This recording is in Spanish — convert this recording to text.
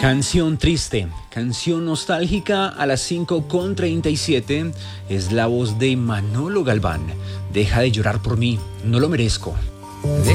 Canción triste, canción nostálgica a las 5:37 es la voz de Manolo Galván. Deja de llorar por mí, no lo merezco.